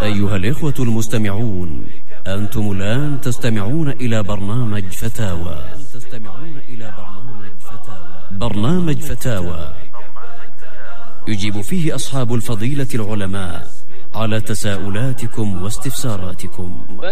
أيها الإخوة المستمعون، أنتم الآن تستمعون إلى برنامج فتاوى. برنامج فتاوى يجيب فيه أصحاب الفضيلة العلماء على تساؤلاتكم واستفساراتكم.